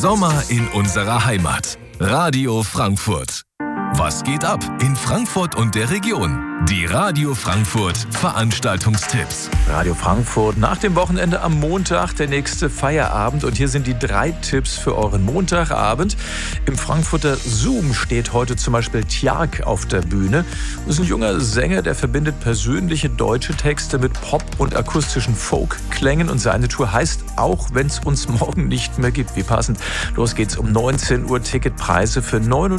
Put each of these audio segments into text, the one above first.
Sommer in unserer Heimat. Radio Frankfurt. Was geht ab in Frankfurt und der Region? Die Radio Frankfurt Veranstaltungstipps. Radio Frankfurt nach dem Wochenende am Montag, der nächste Feierabend. Und hier sind die 3 Tipps für euren Montagabend. Im Frankfurter Zoom steht heute zum Beispiel Tjark auf der Bühne. Das ist ein junger Sänger, der verbindet persönliche deutsche Texte mit Pop- und akustischen Folk-Klängen. Und seine Tour heißt Auch wenn es uns morgen nicht mehr gibt. Wie passend. Los geht's um 19 Uhr. Ticketpreise für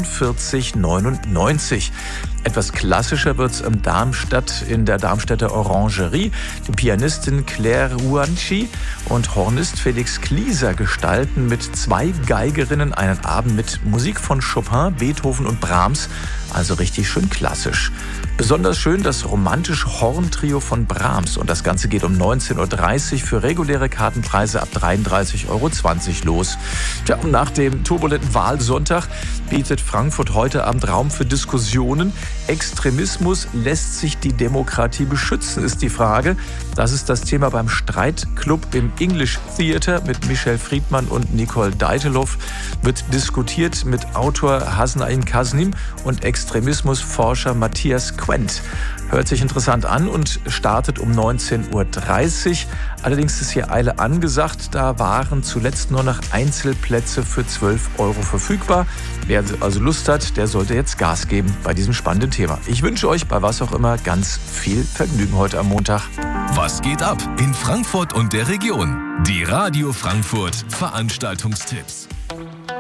49,99. Etwas klassischer wird's in der Darmstädter Orangerie. Die Pianistin Claire Ruanchi und Hornist Felix Klieser gestalten mit 2 Geigerinnen einen Abend mit Musik von Chopin, Beethoven und Brahms. Also richtig schön klassisch. Besonders schön das romantische Horntrio von Brahms. Und das Ganze geht um 19.30 Uhr für reguläre Kartenpreise ab 33,20 Euro los. Tja, und nach dem turbulenten Wahlsonntag bietet Frankfurt heute Abend Raum für Diskussionen. Extremismus, lässt sich die Demokratie beschützen, ist die Frage. Das ist das Thema beim Streitclub im English Theater mit Michel Friedmann und Nicole Deiteloff. Wird diskutiert mit Autor Hasnain Kasnim und Extremismusforscher Matthias Quent. Hört sich interessant an und startet um 19.30 Uhr. Allerdings ist hier Eile angesagt. Da waren zuletzt nur noch Einzelplätze für 12 Euro verfügbar. Wer also Lust hat, der sollte jetzt Gas geben bei diesem spannenden Thema. Ich wünsche euch bei was auch immer ganz viel Vergnügen heute am Montag. Was geht ab in Frankfurt und der Region? Die Radio Frankfurt Veranstaltungstipps.